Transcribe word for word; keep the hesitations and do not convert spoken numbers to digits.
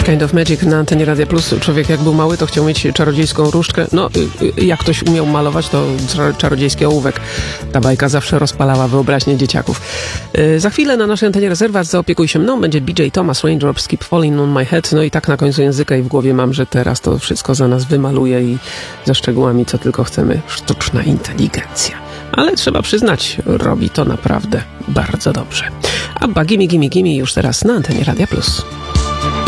Kind of Magic na antenie Radia Plus. Człowiek jak był mały, to chciał mieć czarodziejską różdżkę. No, jak ktoś umiał malować, to czarodziejski ołówek. Ta bajka zawsze rozpalała wyobraźnię dzieciaków. Za chwilę na naszej antenie Rezerwat Zaopiekuj się mną będzie B J Thomas, Raindrops Keep Falling on My Head. No i tak na końcu języka i w głowie mam, że teraz to wszystko za nas wymaluje i za szczegółami, co tylko chcemy, sztuczna inteligencja. Ale trzeba przyznać, robi to naprawdę bardzo dobrze. A Gimme Gimme Gimme już teraz na antenie Radia Plus.